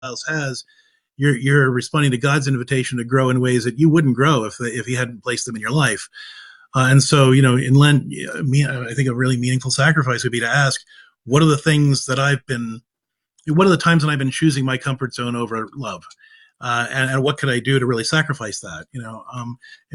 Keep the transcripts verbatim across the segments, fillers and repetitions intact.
else has, you're you're responding to God's invitation to grow in ways that you wouldn't grow if if He hadn't placed them in your life. Uh, and so, you know, in Lent, me, I think a really meaningful sacrifice would be to ask, what are the things that I've been, what are the times when I've been choosing my comfort zone over love? Uh, and, and what could I do to really sacrifice that? You know, um,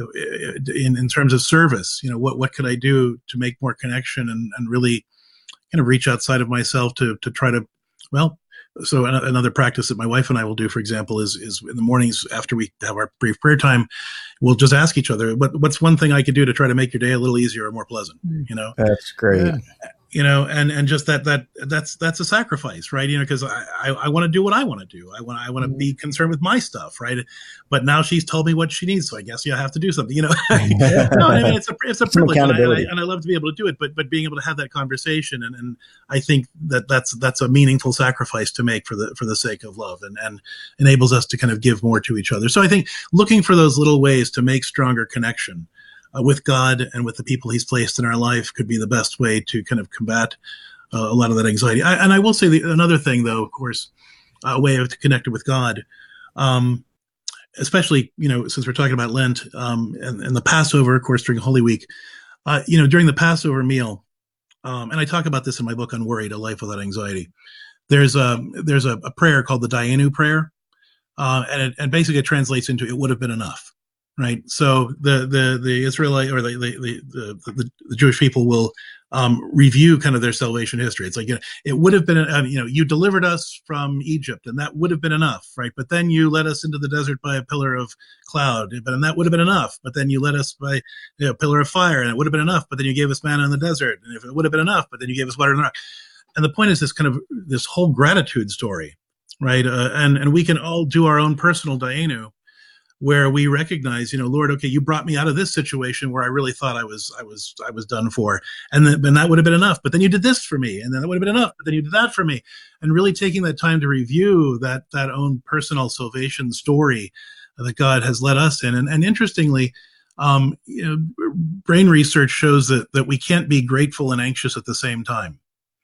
in, in terms of service, you know, what, what could I do to make more connection and, and really kind of reach outside of myself to, to try to, well, so another practice that my wife and I will do, for example, is, is in the mornings after we have our brief prayer time, we'll just ask each other, what, what's one thing I could do to try to make your day a little easier or more pleasant? You know, that's great. Yeah. You know, and, and just that, that, that's, that's a sacrifice, right? You know, cause I, I, I want to do what I want to do. I want, I want to be concerned with my stuff. Right. But now she's told me what she needs. So I guess you have to do something, you know, no, I mean, it's a, it's a privilege and I, and, I, and I love to be able to do it, but, but being able to have that conversation. And, and I think that that's, that's a meaningful sacrifice to make for the, for the sake of love and, and enables us to kind of give more to each other. So I think looking for those little ways to make stronger connection Uh, with God and with the people He's placed in our life could be the best way to kind of combat uh, a lot of that anxiety. I, and I will say the, another thing, though, of course, a way of connecting with God, um, especially, you know, since we're talking about Lent um, and, and the Passover, of course, during Holy Week, uh, you know, during the Passover meal, um, and I talk about this in my book, Unworried, A Life Without Anxiety, there's a, there's a, a prayer called the Dayenu prayer, uh, and, it, and basically it translates into it would have been enough. Right. So the, the, the Israelite or the, the, the, the, the Jewish people will, um, review kind of their salvation history. It's like, you know, it would have been, um, you know, you delivered us from Egypt and that would have been enough. Right. But then you led us into the desert by a pillar of cloud, but and that would have been enough. But then you led us by you know, a pillar of fire and it would have been enough. But then you gave us manna in the desert. And if it would have been enough, but then you gave us water in the rock. And the point is this kind of this whole gratitude story. Right. Uh, and, and we can all do our own personal Dayenu, where we recognize, you know, Lord, okay, you brought me out of this situation where I really thought I was, I was, I was done for. And then, and that would have been enough. But then you did this for me. And then that would have been enough. But then you did that for me. And really taking that time to review that, that own personal salvation story that God has led us in. And, and interestingly, um, you know, brain research shows that, that we can't be grateful and anxious at the same time.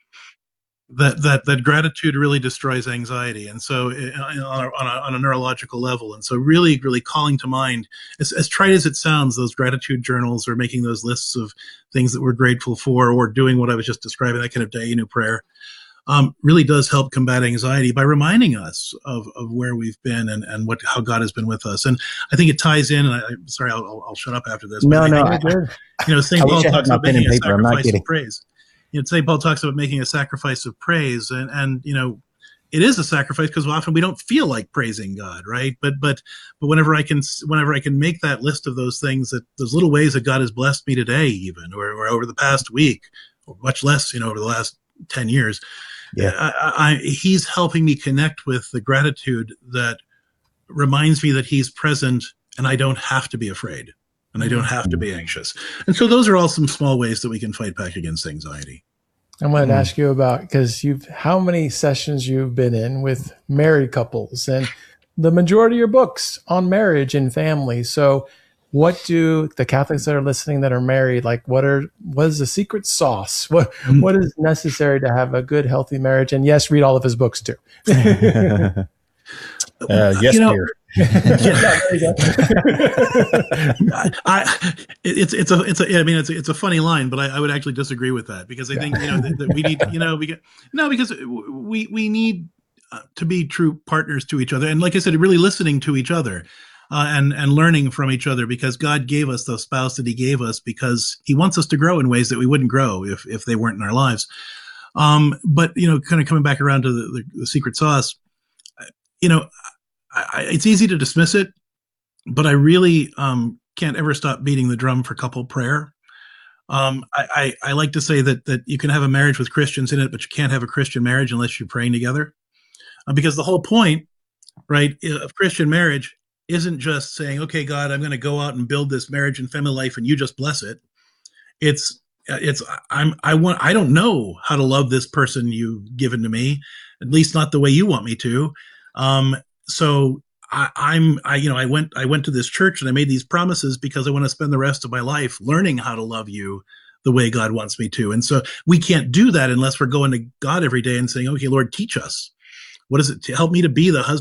That, that, that gratitude really destroys anxiety. And so uh, on, a, on, a, on a neurological level. And so really, really calling to mind, as, as trite as it sounds, those gratitude journals or making those lists of things that we're grateful for or doing what I was just describing, that kind of Dayenu prayer, um, really does help combat anxiety by reminding us of, of where we've been and, and what, how God has been with us. And I think it ties in, and I, I'm sorry, I'll, I'll shut up after this. No, no. I, you know, Saint Paul talks about making a sacrifice of praise. You know, Saint Paul talks about making a sacrifice of praise, and, and you know, it is a sacrifice because often we don't feel like praising God, right? But but but whenever I can whenever I can make that list of those things, that those little ways that God has blessed me today, even or, or over the past week, or much less, you know, over the last ten years, yeah, I, I, He's helping me connect with the gratitude that reminds me that He's present, and I don't have to be afraid. And I don't have to be anxious. And so those are all some small ways that we can fight back against anxiety. I wanted to ask you about, because you've, how many sessions you've been in with married couples, and the majority of your books on marriage and family. So what do the Catholics that are listening that are married, like what are, what is the secret sauce? What, mm-hmm. what is necessary to have a good, healthy marriage? And yes, read all of his books too. uh, yes, you know, dear. I, I, it's it's a it's a I mean it's a, it's a funny line, but I, I would actually disagree with that because I think you know that, that we need you know we get no because we we need uh, to be true partners to each other, and like I said, really listening to each other uh, and and learning from each other, because God gave us the spouse that He gave us because He wants us to grow in ways that we wouldn't grow if if they weren't in our lives. Um, but you know, kind of coming back around to the, the, the secret sauce, you know. I, it's easy to dismiss it, but I really um, can't ever stop beating the drum for couple prayer. Um, I, I, I like to say that that you can have a marriage with Christians in it, but you can't have a Christian marriage unless you're praying together. Uh, because the whole point, right, of Christian marriage isn't just saying, okay, God, I'm going to go out and build this marriage and family life and you just bless it. It's it's I'm I want I don't know how to love this person you've given to me, at least not the way you want me to. Um, So I, I'm, I, you know, I went, I went to this church and I made these promises because I want to spend the rest of my life learning how to love you the way God wants me to. And so we can't do that unless we're going to God every day and saying, okay, Lord, teach us what is it to help me to be the husband